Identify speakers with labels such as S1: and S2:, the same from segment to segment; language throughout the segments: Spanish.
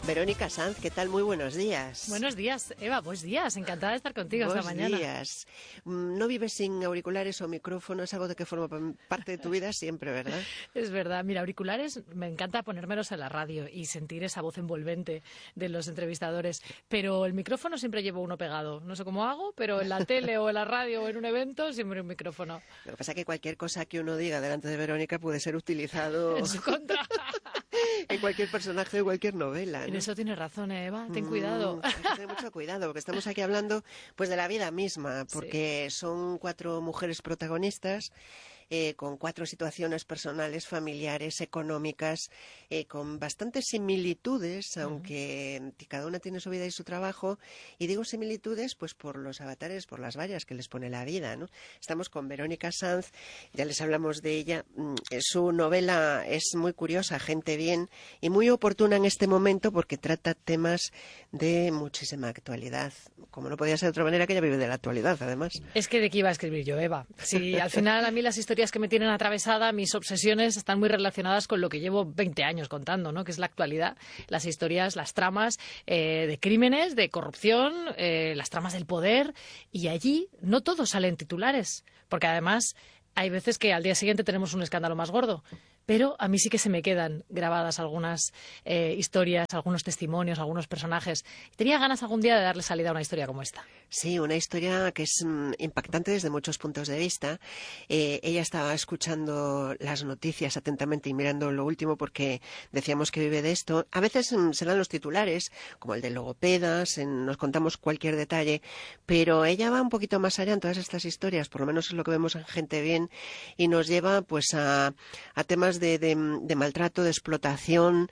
S1: Verónica Sanz, ¿qué tal? Muy buenos días.
S2: Buenos días, Eva, buenos días. Encantada de estar contigo esta mañana.
S1: Buenos días. No vives sin auriculares o micrófono, es algo de que forma parte de tu vida siempre, ¿verdad?
S2: Es verdad. Mira, auriculares, me encanta ponérmelos en la radio y sentir esa voz envolvente de los entrevistadores, pero el micrófono siempre llevo uno pegado. No sé cómo hago, pero en la tele o en la radio o en un evento siempre un micrófono.
S1: Lo que pasa es que cualquier cosa que uno diga delante de Verónica puede ser utilizado
S2: en su contra.
S1: En cualquier personaje de cualquier novela, ¿no?
S2: En eso tienes razón, Eva. Ten cuidado.
S1: Hay que tener mucho cuidado, porque estamos aquí hablando pues de la vida misma, porque son 4 mujeres protagonistas con 4 situaciones personales, familiares, económicas, con bastantes similitudes, aunque cada una tiene su vida y su trabajo. Y digo similitudes pues por los avatares, por las vallas que les pone la vida, ¿no? Estamos con Verónica Sanz, ya les hablamos de ella. Su novela es muy curiosa, Gente Bien, y muy oportuna en este momento porque trata temas de muchísima actualidad. Como no podía ser de otra manera, que ella vive de la actualidad, además.
S2: Es que de qué iba a escribir yo, Eva. Sí, al final a mí las historias que me tienen atravesada, mis obsesiones están muy relacionadas con lo que llevo 20 años contando, ¿no? Que es la actualidad, las historias, las tramas de crímenes, de corrupción, las tramas del poder, y allí no todos salen titulares, porque además hay veces que al día siguiente tenemos un escándalo más gordo. Pero a mí sí que se me quedan grabadas algunas historias, algunos testimonios, algunos personajes. Tenía ganas algún día de darle salida a una historia como esta.
S1: Sí, una historia que es impactante desde muchos puntos de vista. Ella estaba escuchando las noticias atentamente y mirando lo último porque decíamos que vive de esto. A veces se dan los titulares, como el de logopedas, nos contamos cualquier detalle, pero ella va un poquito más allá en todas estas historias, por lo menos es lo que vemos en Gente Bien, y nos lleva pues a temas de maltrato, de explotación,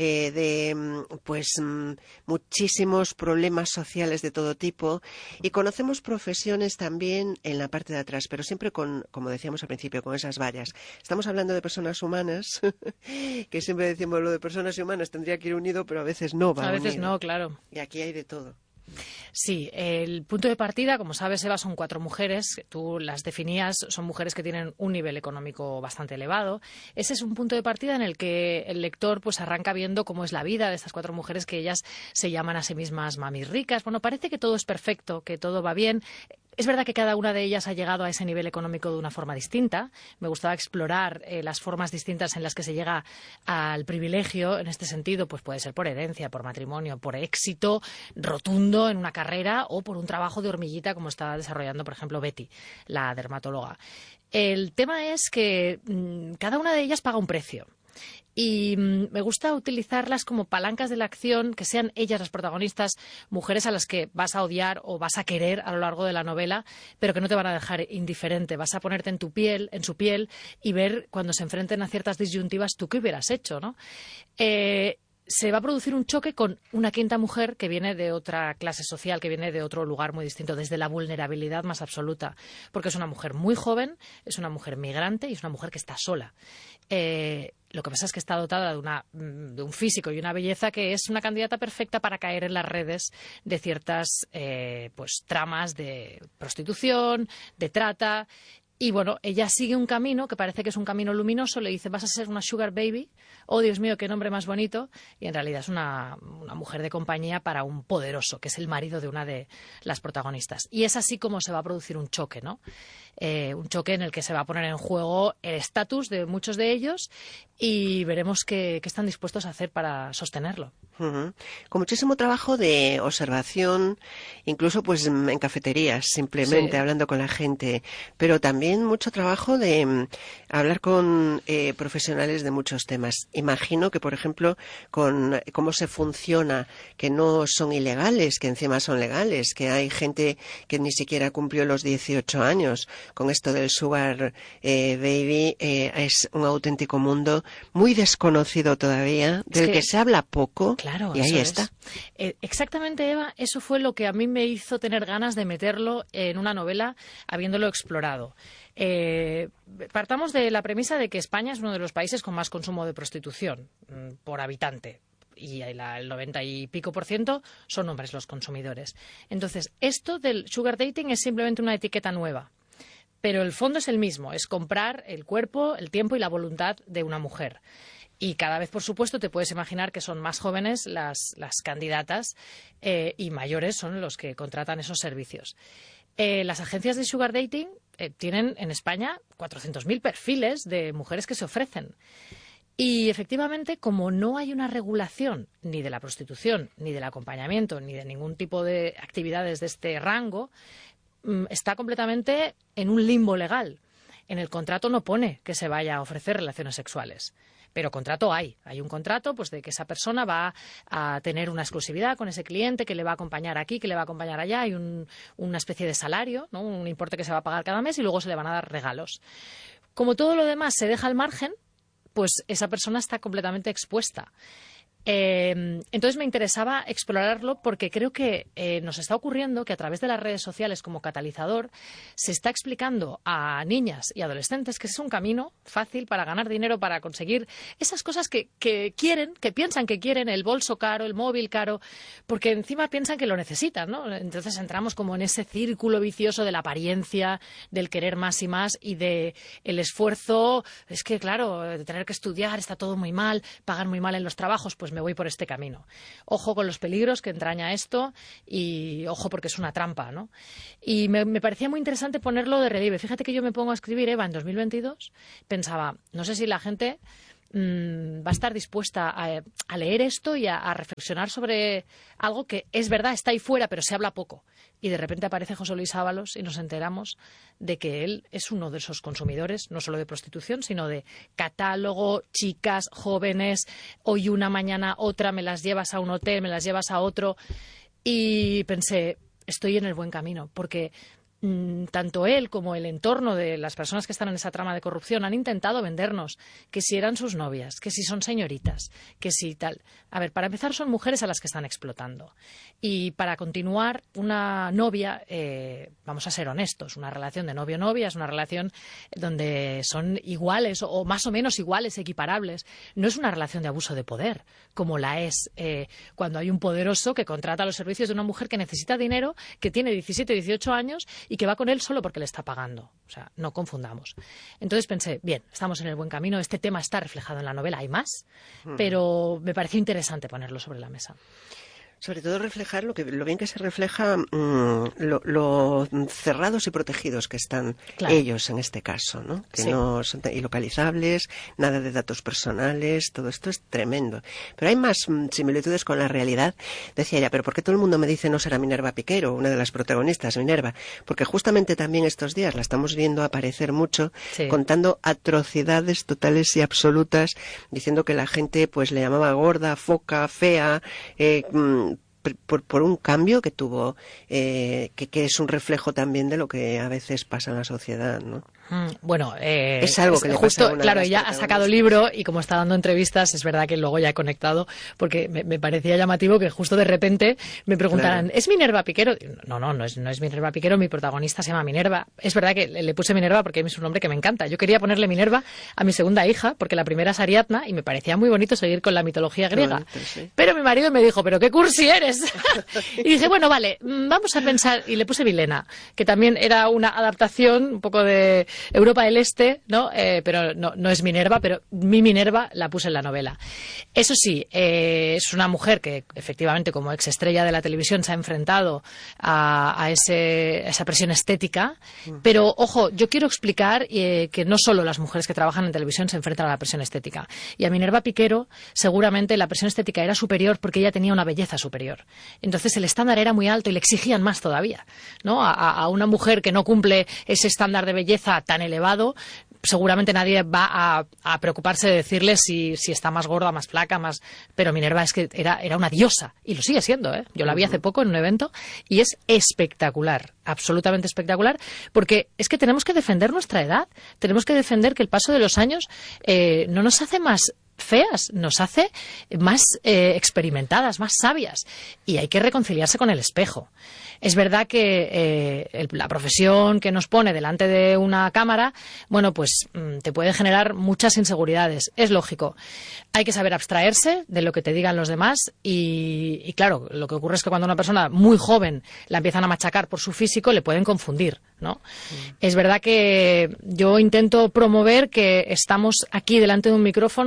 S1: muchísimos problemas sociales de todo tipo, y conocemos profesiones también en la parte de atrás, pero siempre como decíamos al principio, con esas vallas. Estamos hablando de personas humanas, que siempre decimos lo de personas y humanas tendría que ir unido, pero a veces no va unido.
S2: A veces no, claro.
S1: Y aquí hay de todo.
S2: Sí, el punto de partida, como sabes, Eva, son 4 mujeres. Tú las definías, son mujeres que tienen un nivel económico bastante elevado. Ese es un punto de partida en el que el lector pues arranca viendo cómo es la vida de estas 4 mujeres, que ellas se llaman a sí mismas mamis ricas. Bueno, parece que todo es perfecto, que todo va bien. Es verdad que cada una de ellas ha llegado a ese nivel económico de una forma distinta. Me gustaba explorar las formas distintas en las que se llega al privilegio. En este sentido, pues puede ser por herencia, por matrimonio, por éxito rotundo en una carrera o por un trabajo de hormiguita como está desarrollando, por ejemplo, Betty, la dermatóloga. El tema es que cada una de ellas paga un precio. Y me gusta utilizarlas como palancas de la acción, que sean ellas las protagonistas, mujeres a las que vas a odiar o vas a querer a lo largo de la novela, pero que no te van a dejar indiferente. Vas a ponerte en su piel, y ver cuando se enfrenten a ciertas disyuntivas tú qué hubieras hecho, ¿no? Se va a producir un choque con una quinta mujer que viene de otra clase social, que viene de otro lugar muy distinto, desde la vulnerabilidad más absoluta, porque es una mujer muy joven, es una mujer migrante y es una mujer que está sola. Lo que pasa es que está dotada de un físico y una belleza que es una candidata perfecta para caer en las redes de ciertas tramas de prostitución, de trata. Y bueno, ella sigue un camino que parece que es un camino luminoso. Le dice, vas a ser una sugar baby. Oh, Dios mío, qué nombre más bonito. Y en realidad es una mujer de compañía para un poderoso, que es el marido de una de las protagonistas. Y es así como se va a producir un choque, ¿no? Un choque en el que se va a poner en juego el estatus de muchos de ellos y veremos qué están dispuestos a hacer para sostenerlo.
S1: Con muchísimo trabajo de observación, incluso pues en cafeterías, simplemente hablando con la gente, pero también mucho trabajo de hablar con profesionales de muchos temas. Imagino que, por ejemplo, con cómo se funciona, que no son ilegales, que encima son legales, que hay gente que ni siquiera cumplió los 18 años. Con esto del sugar baby es un auténtico mundo muy desconocido todavía, del que se habla poco.
S2: Claro,
S1: y ahí está.
S2: Exactamente, Eva, eso fue lo que a mí me hizo tener ganas de meterlo en una novela, habiéndolo explorado. Partamos de la premisa de que España es uno de los países con más consumo de prostitución por habitante. Y el 90 y pico % son hombres los consumidores. Entonces, esto del sugar dating es simplemente una etiqueta nueva. Pero el fondo es el mismo, es comprar el cuerpo, el tiempo y la voluntad de una mujer. Y cada vez, por supuesto, te puedes imaginar que son más jóvenes las candidatas y mayores son los que contratan esos servicios. Las agencias de sugar dating tienen en España 400.000 perfiles de mujeres que se ofrecen. Y efectivamente, como no hay una regulación ni de la prostitución, ni del acompañamiento, ni de ningún tipo de actividades de este rango, está completamente en un limbo legal. En el contrato no pone que se vaya a ofrecer relaciones sexuales. Pero contrato hay un contrato pues de que esa persona va a tener una exclusividad con ese cliente, que le va a acompañar aquí, que le va a acompañar allá, hay una especie de salario, ¿no? Un importe que se va a pagar cada mes y luego se le van a dar regalos. Como todo lo demás se deja al margen, pues esa persona está completamente expuesta. Entonces me interesaba explorarlo porque creo que nos está ocurriendo que a través de las redes sociales como catalizador se está explicando a niñas y adolescentes que es un camino fácil para ganar dinero, para conseguir esas cosas que quieren, que piensan que quieren, el bolso caro, el móvil caro, porque encima piensan que lo necesitan, ¿no? Entonces entramos como en ese círculo vicioso de la apariencia, del querer más y más y de el esfuerzo. Es que claro, de tener que estudiar, está todo muy mal, pagan muy mal en los trabajos, pues me voy por este camino. Ojo con los peligros que entraña esto y ojo porque es una trampa, ¿no? Y me parecía muy interesante ponerlo de relieve. Fíjate que yo me pongo a escribir Eva en 2022, pensaba, no sé si la gente va a estar dispuesta a leer esto y a reflexionar sobre algo que es verdad, está ahí fuera, pero se habla poco. Y de repente aparece José Luis Ábalos y nos enteramos de que él es uno de esos consumidores, no solo de prostitución, sino de catálogo, chicas, jóvenes, hoy una, mañana otra, me las llevas a un hotel, me las llevas a otro. Y pensé, estoy en el buen camino, porque tanto él como el entorno de las personas que están en esa trama de corrupción han intentado vendernos que si eran sus novias, que si son señoritas, que si tal. A ver, para empezar son mujeres a las que están explotando. Y para continuar, una novia, vamos a ser honestos, una relación de novio-novia es una relación donde son iguales o más o menos iguales, equiparables. No es una relación de abuso de poder, como la es cuando hay un poderoso que contrata los servicios de una mujer que necesita dinero, que tiene 17, 18 años y que va con él solo porque le está pagando. O sea, no confundamos. Entonces pensé, bien, estamos en el buen camino, este tema está reflejado en la novela, hay más, pero me pareció interesante ponerlo sobre la mesa.
S1: Sobre todo reflejar lo bien que se refleja lo cerrados y protegidos que están ellos en este caso, ¿no? Que no son ilocalizables, nada de datos personales, todo esto es tremendo. Pero hay más similitudes con la realidad. Decía ella, pero ¿por qué todo el mundo me dice no será Minerva Piquero, una de las protagonistas, Minerva? Porque justamente también estos días la estamos viendo aparecer mucho, contando atrocidades totales y absolutas, diciendo que la gente pues le llamaba gorda, foca, fea, por un cambio que tuvo, que es un reflejo también de lo que a veces pasa en la sociedad, ¿no?
S2: Bueno,
S1: es algo que le
S2: justo,
S1: pasa a una
S2: claro,
S1: de las
S2: ella ha sacado libro y como está dando entrevistas, es verdad que luego ya he conectado, porque me parecía llamativo que justo de repente me preguntaran, ¿es Minerva Piquero? No es Minerva Piquero, mi protagonista se llama Minerva. Es verdad que le puse Minerva porque es un nombre que me encanta. Yo quería ponerle Minerva a mi segunda hija, porque la primera es Ariadna y me parecía muy bonito seguir con la mitología griega. Bonito, sí. Pero mi marido me dijo, ¿pero qué cursi eres? Y dije, bueno, vale, vamos a pensar, y le puse Milena, que también era una adaptación un poco de Europa del Este, ¿no? Pero no es Minerva, pero mi Minerva la puse en la novela. Eso sí, es una mujer que efectivamente como exestrella de la televisión se ha enfrentado a esa presión estética, pero ojo, yo quiero explicar que no solo las mujeres que trabajan en televisión se enfrentan a la presión estética. Y a Minerva Piquero seguramente la presión estética era superior porque ella tenía una belleza superior. Entonces el estándar era muy alto y le exigían más todavía, ¿no? A una mujer que no cumple ese estándar de belleza tan elevado, seguramente nadie va a preocuparse de decirle si está más gorda, más flaca, más... Pero Minerva es que era una diosa, y lo sigue siendo, ¿eh? Yo la vi hace poco en un evento, y es espectacular, absolutamente espectacular, porque es que tenemos que defender nuestra edad, tenemos que defender que el paso de los años no nos hace más feas, nos hace más experimentadas, más sabias, y hay que reconciliarse con el espejo. Es verdad que la profesión que nos pone delante de una cámara, bueno, pues te puede generar muchas inseguridades, es lógico. Hay que saber abstraerse de lo que te digan los demás y claro, lo que ocurre es que cuando una persona muy joven la empiezan a machacar por su físico, le pueden confundir, ¿no? Es verdad que yo intento promover que estamos aquí delante de un micrófono, Eva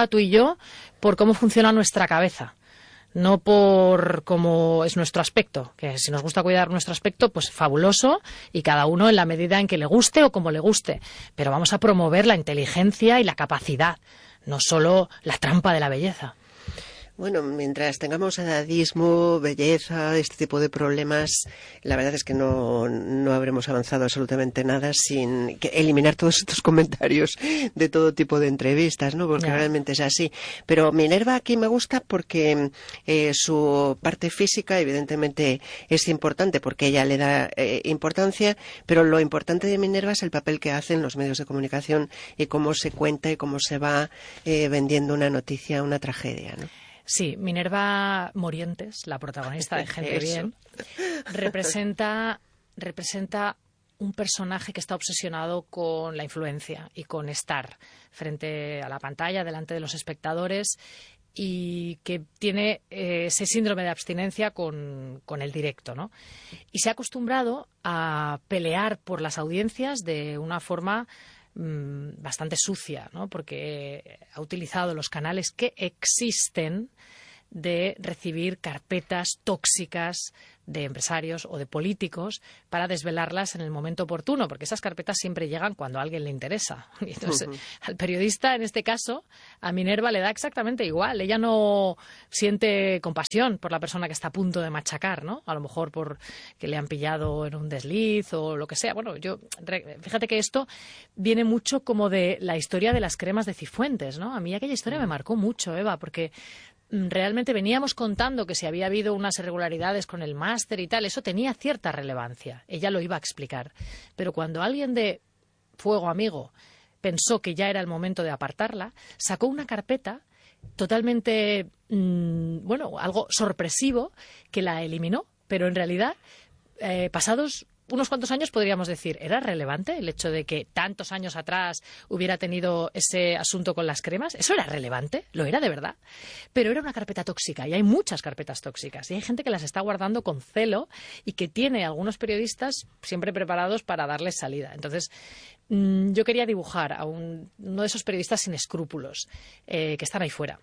S2: Eva, tú y yo, por cómo funciona nuestra cabeza. No por cómo es nuestro aspecto, que si nos gusta cuidar nuestro aspecto, pues fabuloso, y cada uno en la medida en que le guste o como le guste. Pero vamos a promover la inteligencia y la capacidad, no solo la trampa de la belleza.
S1: Bueno, mientras tengamos edadismo, belleza, este tipo de problemas, la verdad es que no habremos avanzado absolutamente nada sin eliminar todos estos comentarios de todo tipo de entrevistas, ¿no? Porque realmente es así. Pero Minerva aquí me gusta porque su parte física evidentemente es importante porque ella le da importancia, pero lo importante de Minerva es el papel que hacen los medios de comunicación y cómo se cuenta y cómo se va vendiendo una noticia, una tragedia, ¿no?
S2: Sí, Minerva Morientes, la protagonista de Gente Bien, representa un personaje que está obsesionado con la influencia y con estar frente a la pantalla, delante de los espectadores, y que tiene ese síndrome de abstinencia con el directo, ¿no? Y se ha acostumbrado a pelear por las audiencias de una forma bastante sucia, ¿no? Porque ha utilizado los canales que existen de recibir carpetas tóxicas de empresarios o de políticos para desvelarlas en el momento oportuno, porque esas carpetas siempre llegan cuando a alguien le interesa. Y entonces, al periodista, en este caso, a Minerva le da exactamente igual. Ella no siente compasión por la persona que está a punto de machacar, ¿no? A lo mejor por que le han pillado en un desliz o lo que sea. Bueno, fíjate que esto viene mucho como de la historia de las cremas de Cifuentes, ¿no? A mí aquella historia me marcó mucho, Eva, porque realmente veníamos contando que si había habido unas irregularidades con el máster y tal, eso tenía cierta relevancia. Ella lo iba a explicar. Pero cuando alguien de Fuego Amigo pensó que ya era el momento de apartarla, sacó una carpeta totalmente, algo sorpresivo, que la eliminó. Pero en realidad, pasados unos cuantos años podríamos decir, ¿era relevante el hecho de que tantos años atrás hubiera tenido ese asunto con las cremas? ¿Eso era relevante? ¿Lo era de verdad? Pero era una carpeta tóxica y hay muchas carpetas tóxicas y hay gente que las está guardando con celo y que tiene algunos periodistas siempre preparados para darles salida. Entonces, yo quería dibujar a uno de esos periodistas sin escrúpulos que están ahí fuera.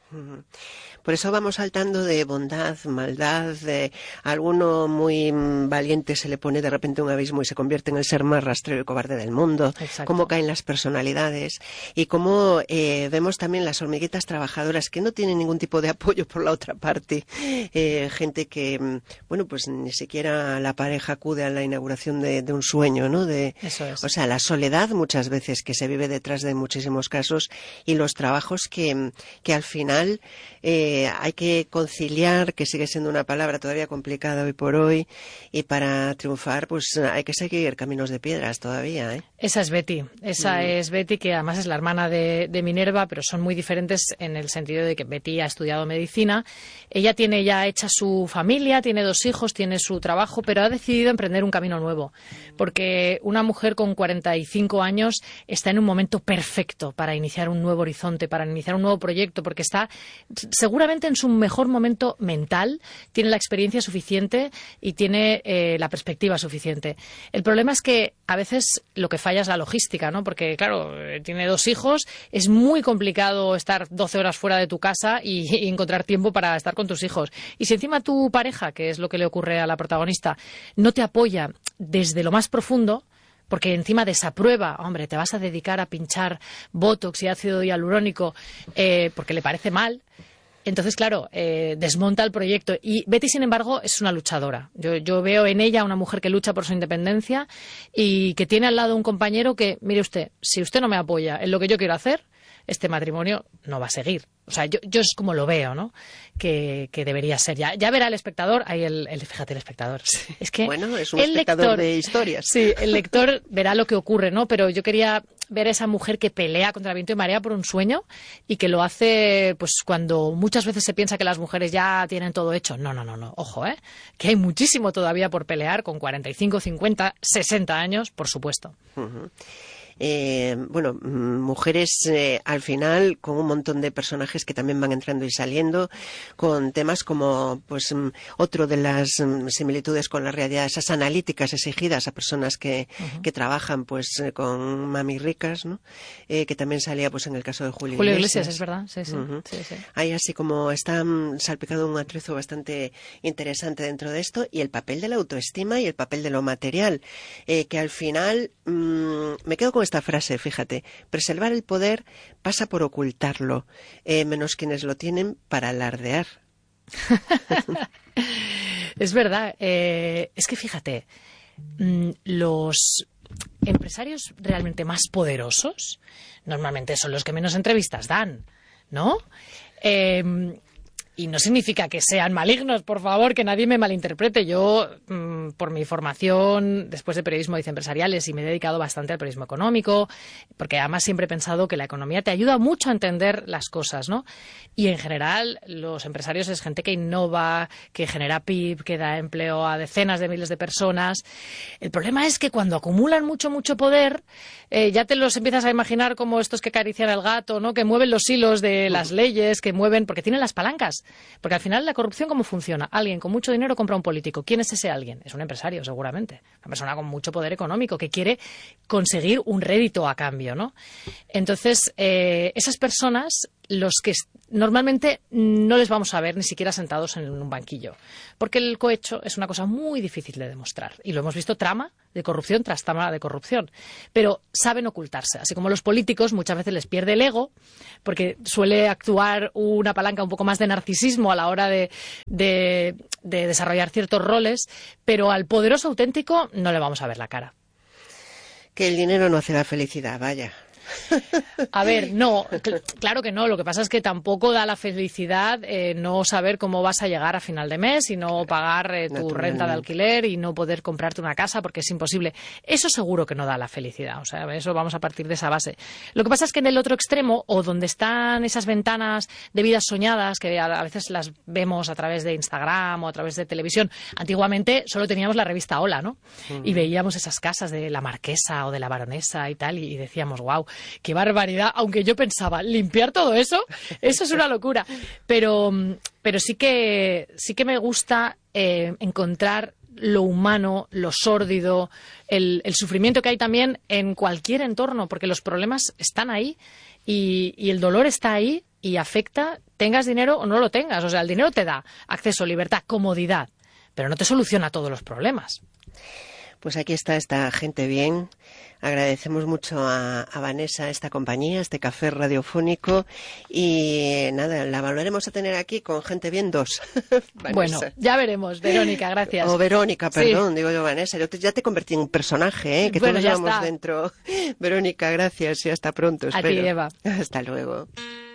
S1: Por eso vamos saltando de bondad, maldad, alguno muy valiente se le pone de repente un abismo y se convierte en el ser más rastrero y cobarde del mundo.
S2: Exacto.
S1: Cómo caen las personalidades y cómo vemos también las hormiguitas trabajadoras que no tienen ningún tipo de apoyo por la otra parte. Gente que, pues ni siquiera la pareja acude a la inauguración de un sueño, ¿no?
S2: Eso es.
S1: O sea, la soledad muchas veces que se vive detrás de muchísimos casos y los trabajos que al final hay que conciliar, que sigue siendo una palabra todavía complicada hoy por hoy, y para triunfar pues hay que seguir caminos de piedras todavía, ¿eh?
S2: Esa es Betty, es Betty, que además es la hermana de Minerva, pero son muy diferentes en el sentido de que Betty ha estudiado medicina. Ella tiene ya hecha su familia, tiene 2 hijos, tiene su trabajo, pero ha decidido emprender un camino nuevo, porque una mujer con 45 años está en un momento perfecto para iniciar un nuevo horizonte, para iniciar un nuevo proyecto, porque está seguramente en su mejor momento mental, tiene la experiencia suficiente y tiene la perspectiva suficiente. El problema es que a veces lo que falla es la logística, ¿no? Porque, claro, tiene 2 hijos, es muy complicado estar 12 horas fuera de tu casa y encontrar tiempo para estar con tus hijos. Y si encima tu pareja, que es lo que le ocurre a la protagonista, no te apoya desde lo más profundo, porque encima desaprueba, hombre, te vas a dedicar a pinchar Botox y ácido hialurónico porque le parece mal. Entonces, claro, desmonta el proyecto. Y Betty, sin embargo, es una luchadora. Yo veo en ella una mujer que lucha por su independencia y que tiene al lado un compañero que, mire usted, si usted no me apoya en lo que yo quiero hacer, este matrimonio no va a seguir. O sea, yo es como lo veo, ¿no? Que debería ser. Ya verá el espectador. Ahí fíjate, el espectador.
S1: Sí.
S2: Es que
S1: bueno, es un espectador de historias.
S2: Sí, el lector verá lo que ocurre, ¿no? Pero yo quería ver a esa mujer que pelea contra viento y marea por un sueño y que lo hace pues cuando muchas veces se piensa que las mujeres ya tienen todo hecho. No. Ojo, que hay muchísimo todavía por pelear con 45, 50, 60 años, por supuesto.
S1: Uh-huh. mujeres al final con un montón de personajes que también van entrando y saliendo, con temas como pues otro de las similitudes con la realidad, esas analíticas exigidas a personas que trabajan pues con mami ricas, ¿no? Que también salía pues en el caso de Julio Iglesias.
S2: Es verdad, sí.
S1: Ahí así como está salpicado un atrezo bastante interesante dentro de esto, y el papel de la autoestima y el papel de lo material, que al final me quedo con esta frase, fíjate: preservar el poder pasa por ocultarlo, menos quienes lo tienen para alardear.
S2: Es verdad, es que fíjate, los empresarios realmente más poderosos normalmente son los que menos entrevistas dan, ¿no? Y no significa que sean malignos, por favor, que nadie me malinterprete. Yo, por mi formación, después de periodismo, hice empresariales y me he dedicado bastante al periodismo económico, porque además siempre he pensado que la economía te ayuda mucho a entender las cosas, ¿no? Y en general, los empresarios es gente que innova, que genera PIB, que da empleo a decenas de miles de personas. El problema es que cuando acumulan mucho poder, ya te los empiezas a imaginar como estos que acarician al gato, ¿no? Que mueven los hilos de las leyes, que mueven, porque tienen las palancas. Porque al final la corrupción, ¿cómo funciona? Alguien con mucho dinero compra a un político. ¿Quién es ese alguien? Es un empresario, seguramente. Una persona con mucho poder económico que quiere conseguir un rédito a cambio, ¿no? Entonces, esas personas, los que normalmente no les vamos a ver ni siquiera sentados en un banquillo. Porque el cohecho es una cosa muy difícil de demostrar. Y lo hemos visto trama de corrupción tras trama de corrupción. Pero saben ocultarse. Así como los políticos muchas veces les pierde el ego, porque suele actuar una palanca un poco más de narcisismo a la hora de desarrollar ciertos roles, pero al poderoso auténtico no le vamos a ver la cara.
S1: Que el dinero no hace la felicidad, vaya.
S2: A ver, no, claro que no. Lo que pasa es que tampoco da la felicidad no saber cómo vas a llegar a final de mes y no pagar tu renta de alquiler y no poder comprarte una casa porque es imposible. Eso seguro que no da la felicidad. O sea, eso vamos a partir de esa base. Lo que pasa es que en el otro extremo, o donde están esas ventanas de vidas soñadas, que a veces las vemos a través de Instagram o a través de televisión, antiguamente solo teníamos la revista Hola, ¿no? Y veíamos esas casas de la marquesa o de la baronesa y tal, y decíamos, wow, qué barbaridad, aunque yo pensaba, limpiar todo eso es una locura. Pero sí que me gusta encontrar lo humano, lo sórdido, el sufrimiento que hay también en cualquier entorno, porque los problemas están ahí y el dolor está ahí y afecta, tengas dinero o no lo tengas. O sea, el dinero te da acceso, libertad, comodidad, pero no te soluciona todos los problemas.
S1: Pues aquí está esta gente bien. Agradecemos mucho a Vanessa esta compañía, este café radiofónico, y nada, la volveremos a tener aquí con gente bien 2.
S2: Bueno, ya veremos. Verónica, gracias.
S1: O Verónica, perdón,
S2: sí.
S1: digo yo Vanessa. Ya te convertí en un personaje, que
S2: bueno,
S1: todos llevamos dentro. Verónica, gracias y hasta pronto.
S2: A ti, Eva.
S1: Hasta luego.